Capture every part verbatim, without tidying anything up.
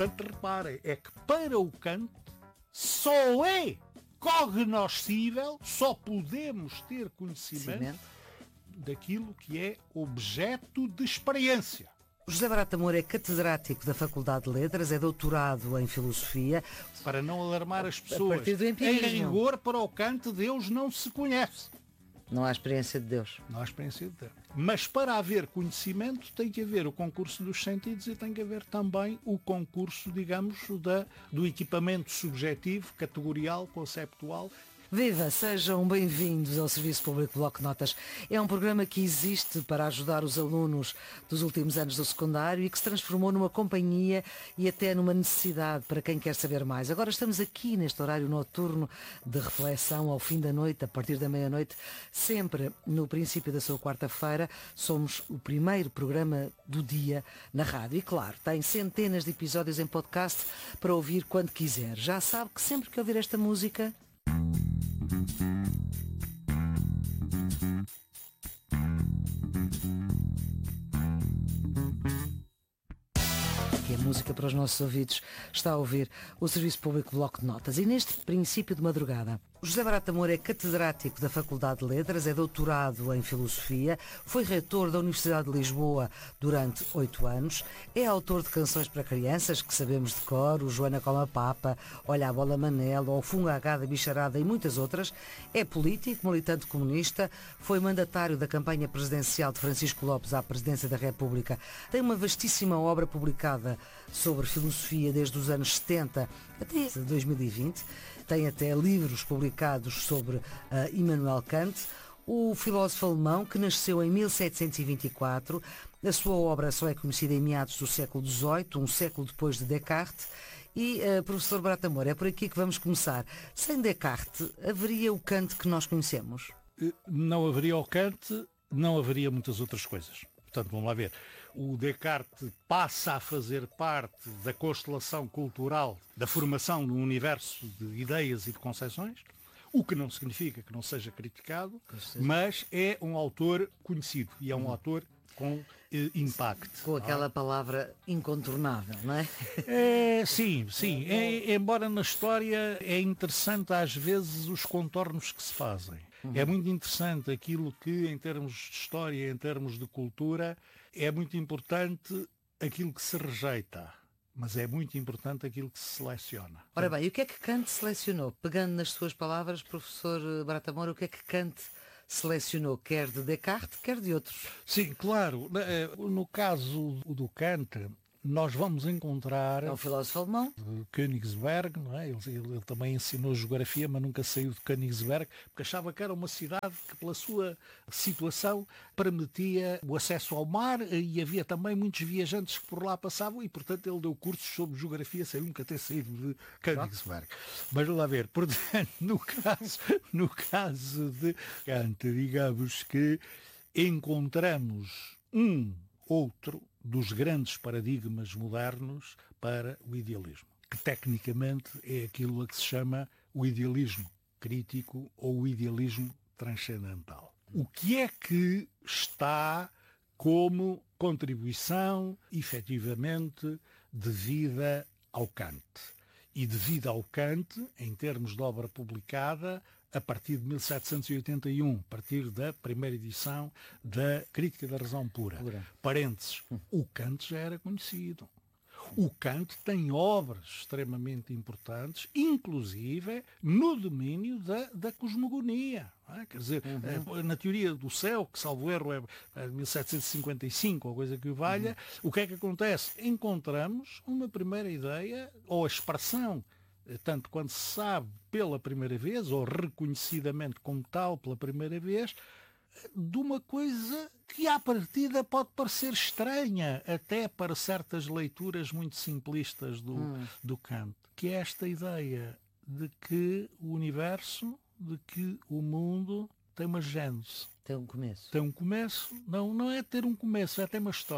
Portanto, reparem, é que para o Kant só é cognoscível, só podemos ter conhecimento Cimento. daquilo que é objeto de experiência. José Barata Moura é catedrático da Faculdade de Letras, é doutorado em Filosofia. Para não alarmar as A pessoas, partir do em empirismo. rigor, para o Kant, Deus não se conhece. Não há experiência de Deus. Não há experiência de Deus. Mas para haver conhecimento tem que haver o concurso dos sentidos e tem que haver também o concurso, digamos, da, do equipamento subjetivo, categorial, conceptual. Viva, sejam bem-vindos ao Serviço Público Bloco de Notas. É um programa que existe para ajudar os alunos dos últimos anos do secundário e que se transformou numa companhia e até numa necessidade para quem quer saber mais. Agora estamos aqui neste horário noturno de reflexão ao fim da noite, a partir da meia-noite, sempre no princípio da sua quarta-feira. Somos o primeiro programa do dia na rádio e, claro, tem centenas de episódios em podcast para ouvir quando quiser. Já sabe que sempre que ouvir esta música... que é música para os nossos ouvidos, está a ouvir o Serviço Público Bloco de Notas. E neste princípio de madrugada, José Barata Moura é catedrático da Faculdade de Letras, é doutorado em Filosofia, foi reitor da Universidade de Lisboa durante oito anos, é autor de canções para crianças que sabemos de cor, o Joana como a Papa, Olha a Bola Manela, ou Funga Agada Bicharada e muitas outras, é político, militante comunista, foi mandatário da campanha presidencial de Francisco Lopes à presidência da República, tem uma vastíssima obra publicada sobre filosofia desde os anos setenta até dois mil e vinte, tem até livros publicados sobre uh, Immanuel Kant, o filósofo alemão que nasceu em mil setecentos e vinte e quatro, a sua obra só é conhecida em meados do século dezoito, um século depois de Descartes, e uh, professor Barata Moura, é por aqui que vamos começar. Sem Descartes, haveria o Kant que nós conhecemos? Não haveria o Kant, não haveria muitas outras coisas. Portanto, vamos lá ver. O Descartes passa a fazer parte da constelação cultural, da formação de um universo de ideias e de concepções, o que não significa que não seja criticado, mas é um autor conhecido e é um autor com eh, impacto. Com aquela palavra incontornável, não é? É, sim, sim. É, embora na história é interessante às vezes os contornos que se fazem. Uhum. É muito interessante aquilo que, em termos de história, em termos de cultura, é muito importante aquilo que se rejeita, mas é muito importante aquilo que se seleciona. Ora bem, e o que é que Kant selecionou? Pegando nas suas palavras, professor Barata Moura, o que é que Kant selecionou? Quer de Descartes, quer de outros? Sim, claro. No caso do Kant, nós vamos encontrar... É um filósofo alemão. De Königsberg, não é? Ele, ele, ele também ensinou geografia, mas nunca saiu de Königsberg, porque achava que era uma cidade que, pela sua situação, permitia o acesso ao mar e havia também muitos viajantes que por lá passavam e, portanto, ele deu cursos sobre geografia sem nunca ter saído de Königsberg. Mas vamos lá ver. Portanto, no caso, no caso de Kant, digamos que encontramos um outro dos grandes paradigmas modernos para o idealismo, que tecnicamente é aquilo a que se chama o idealismo crítico ou o idealismo transcendental. O que é que está como contribuição, efetivamente, devida ao Kant? E devida ao Kant, em termos de obra publicada, a partir de mil setecentos e oitenta e um, a partir da primeira edição da Crítica da Razão Pura. Pura. Parênteses, o Kant já era conhecido. O Kant tem obras extremamente importantes, inclusive no domínio da, da cosmogonia. É? Quer dizer, uhum. na teoria do céu, que salvo erro é de mil setecentos e cinquenta e cinco, ou coisa que o valha, uhum. o que é que acontece? Encontramos uma primeira ideia, ou a expressão, tanto quando se sabe pela primeira vez, ou reconhecidamente como tal pela primeira vez, de uma coisa que à partida pode parecer estranha até para certas leituras muito simplistas do, hum. do Kant, que é esta ideia de que o universo, de que o mundo tem uma gênese. Tem um começo. Tem um começo. Não, não é ter um começo, é ter uma história.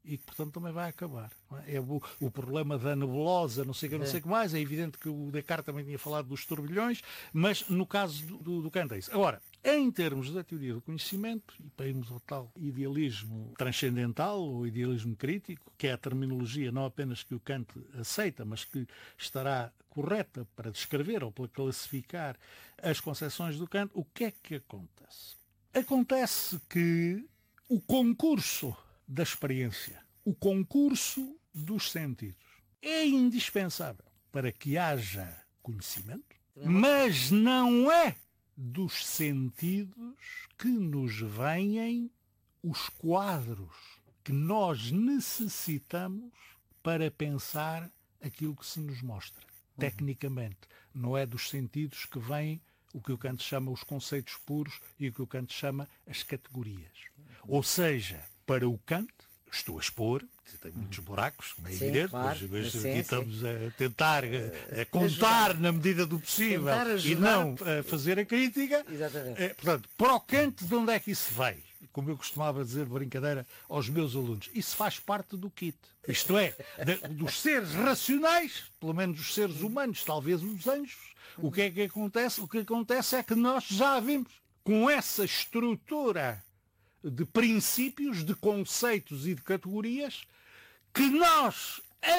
e que, portanto, também vai acabar. Não é? É o, o problema da nebulosa, não sei o que, não sei o que mais. É evidente que o Descartes também tinha falado dos turbilhões, mas no caso do, do, do Kant é isso. Agora, em termos da teoria do conhecimento, e para irmos ao tal idealismo transcendental, ou idealismo crítico, que é a terminologia não apenas que o Kant aceita, mas que estará correta para descrever ou para classificar as concepções do Kant, o que é que acontece? Acontece que o concurso da experiência, o concurso dos sentidos, é indispensável para que haja conhecimento, mas não é dos sentidos que nos vêm os quadros que nós necessitamos para pensar aquilo que se nos mostra. Uhum. Tecnicamente, não é dos sentidos que vêm o que o Kant chama os conceitos puros e o que o Kant chama as categorias. Ou seja, para o Kant, estou a expor, tem muitos buracos, como é sim, evidente, claro. mas, sim, aqui sim. estamos a tentar a, a contar na medida do possível e não a fazer a crítica. Exatamente. É, portanto, para o Kant, de onde é que isso veio? Como eu costumava dizer de brincadeira aos meus alunos, isso faz parte do kit. Isto é, de, dos seres racionais, pelo menos os seres humanos, talvez os anjos, o que é que acontece? O que acontece é que nós já vimos com essa estrutura de princípios, de conceitos e de categorias que nós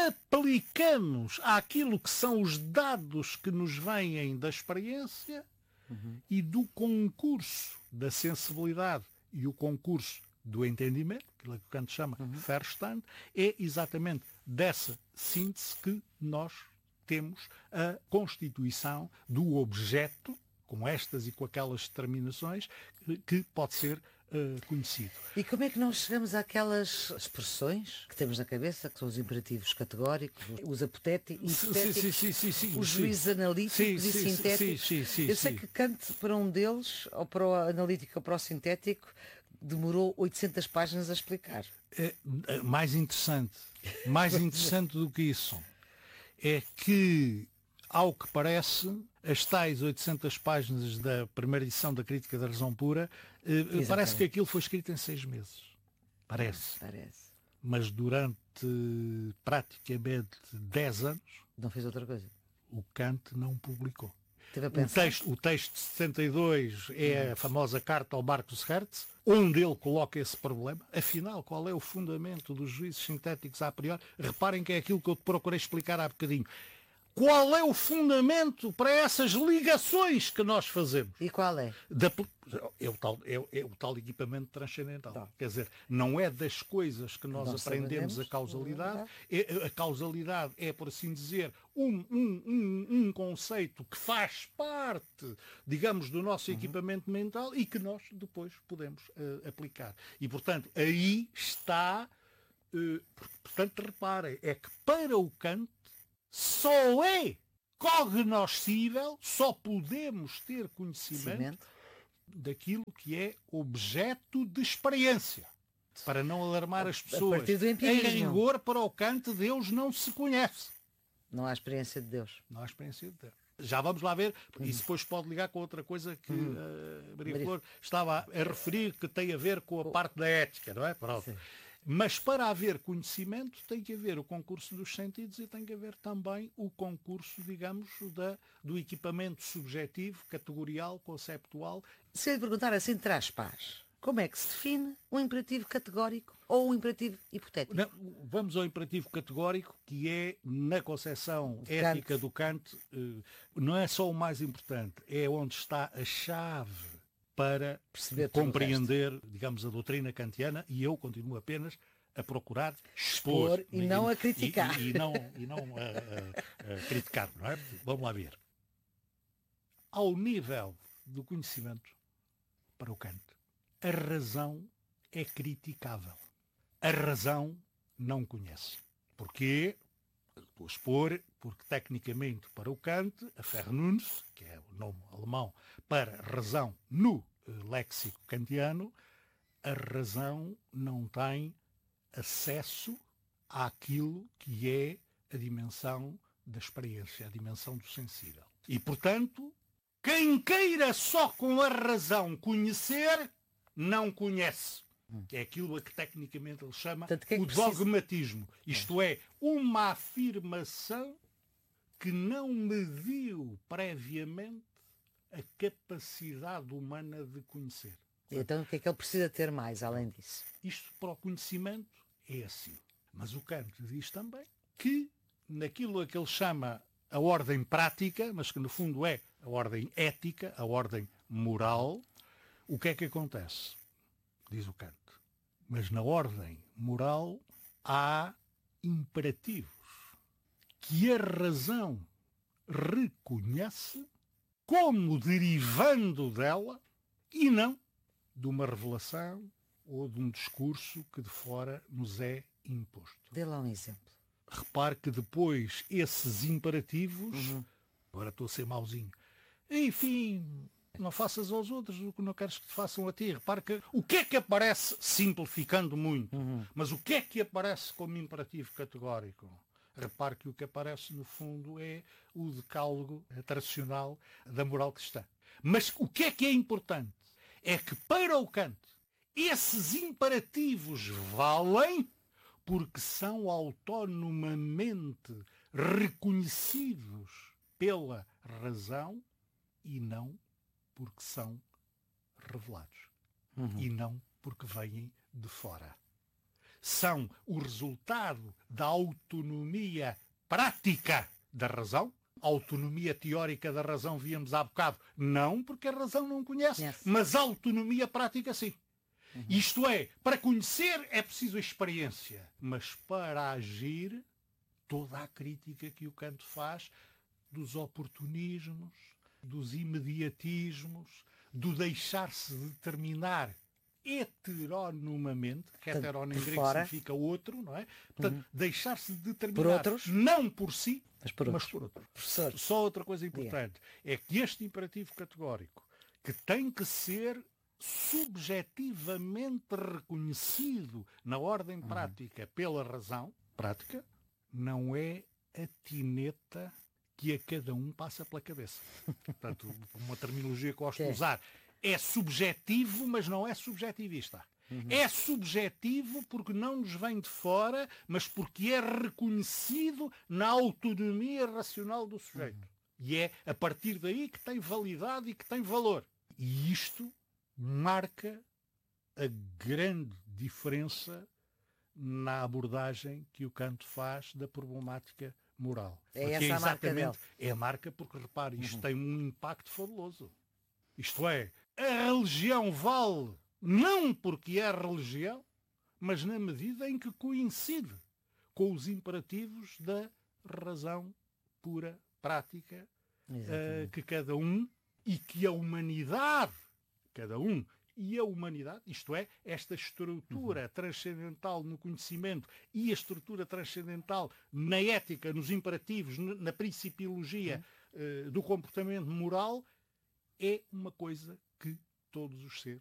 aplicamos àquilo que são os dados que nos vêm da experiência uhum. e do concurso da sensibilidade e o concurso do entendimento, aquilo que o Kant chama uhum. Verstand, é exatamente dessa síntese que nós temos a constituição do objeto, com estas e com aquelas determinações, que pode ser uh, conhecido. E como é que nós chegamos àquelas expressões que temos na cabeça, que são os imperativos categóricos, os apotéticos, sim, sim, sim, sim, sim, os sim. juízes analíticos sim, e sim, sintéticos? Sim, sim, sim, Eu sei sim. que Kant, para um deles, ou para o analítico ou para o sintético, demorou oitocentas páginas a explicar. É, mais interessante, mais interessante do que isso, é que, ao que parece, as tais oitocentas páginas da primeira edição da Crítica da Razão Pura, eh, parece que aquilo foi escrito em seis meses. Parece. Parece. Mas durante praticamente dez anos, não fez outra coisa. O Kant não publicou. Teve a O pensar. texto, o texto de sessenta e dois é a famosa carta ao Marcus Hertz, onde ele coloca esse problema. Afinal, qual é o fundamento dos juízos sintéticos a priori? Reparem que é aquilo que eu te procurei explicar há bocadinho. Qual é o fundamento para essas ligações que nós fazemos? E qual é? Da, é, o tal, é, é o tal equipamento transcendental. Tá. Quer dizer, não é das coisas que nós, nós aprendemos sabemos. a causalidade. É, a causalidade é, por assim dizer, um, um, um, um conceito que faz parte, digamos, do nosso uhum. equipamento mental e que nós depois podemos uh, aplicar. E, portanto, aí está... Uh, portanto, reparem, é que para o Kant só é cognoscível, só podemos ter conhecimento Cimento. daquilo que é objeto de experiência. Para não alarmar as pessoas. Em rigor, para o Kant, Deus não se conhece. Não há experiência de Deus. Não há experiência de Deus. Já vamos lá ver, uhum. isso depois pode ligar com outra coisa que uhum. uh, Maria Flor estava a referir, que tem a ver com a parte da ética, não é? Pronto. Sim. Mas para haver conhecimento tem que haver o concurso dos sentidos e tem que haver também o concurso, digamos, da, do equipamento subjetivo, categorial, conceptual. Se eu lhe perguntar assim, traz paz, como é que se define um imperativo categórico ou um imperativo hipotético? Não, vamos ao imperativo categórico, que é, na concepção ética Kant. do Kant, não é só o mais importante, é onde está a chave para perceber compreender, digamos, a doutrina kantiana, e eu continuo apenas a procurar expor, expor e, e não a criticar. E, e, e não, e não a, a, a criticar, não é? Vamos lá ver. Ao nível do conhecimento, para o Kant, a razão é criticável. A razão não conhece. Porquê? Estou a expor, porque tecnicamente para o Kant, a Vernunft, que é o nome alemão para razão no léxico kantiano, a razão não tem acesso àquilo que é a dimensão da experiência, a dimensão do sensível. E, portanto, quem queira só com a razão conhecer, não conhece. É aquilo a que tecnicamente ele chama Portanto, que é que o precisa... dogmatismo. Isto é, uma afirmação que não mediu previamente a capacidade humana de conhecer. Então o que é que ele precisa ter mais, além disso? Isto para o conhecimento é assim. Mas o Kant diz também que naquilo a que ele chama a ordem prática, mas que no fundo é a ordem ética, a ordem moral, o que é que acontece? Diz o Kant. Mas na ordem moral há imperativos que a razão reconhece como derivando dela e não de uma revelação ou de um discurso que de fora nos é imposto. Dê lá um exemplo. Repare que depois esses imperativos, Uhum. agora estou a ser mauzinho, enfim, não faças aos outros o que não queres que te façam a ti. Repare que o que é que aparece, simplificando muito, Uhum. mas o que é que aparece como imperativo categórico? Repare que o que aparece no fundo é o decálogo tradicional da moral cristã. Mas o que é que é importante? É que para o Kant esses imperativos valem porque são autonomamente reconhecidos pela razão e não porque são revelados. Uhum. E não porque vêm de fora. São o resultado da autonomia prática da razão. A autonomia teórica da razão, víamos há bocado, não, porque a razão não conhece, yes. Mas a autonomia prática sim. Uhum. Isto é, para conhecer é preciso experiência, mas para agir, toda a crítica que o Kant faz dos oportunismos, dos imediatismos, do deixar-se determinar heteronomamente, que heterónimo em grego significa outro, não é? Portanto, uhum. deixar-se determinar por outros? Não por si, mas por mas outros. por outro. Professor. Só outra coisa importante é que este imperativo categórico, que tem que ser subjetivamente reconhecido na ordem uhum. prática pela razão prática, não é a tineta que a cada um passa pela cabeça. Portanto, uma terminologia que gosto de usar. É subjetivo, mas não é subjetivista. Uhum. É subjetivo porque não nos vem de fora, mas porque é reconhecido na autonomia racional do sujeito. Uhum. E é a partir daí que tem validade e que tem valor. E isto marca a grande diferença na abordagem que o Kant faz da problemática moral. É porque essa é a marca exatamente, dele. É a marca porque, repare, isto uhum. tem um impacto fabuloso. Isto é, a religião vale não porque é religião, mas na medida em que coincide com os imperativos da razão pura, prática, uh, que cada um e que a humanidade, cada um e a humanidade, isto é, esta estrutura uhum. transcendental no conhecimento e a estrutura transcendental na ética, nos imperativos, na principiologia uhum. uh, do comportamento moral, é uma coisa que todos os seres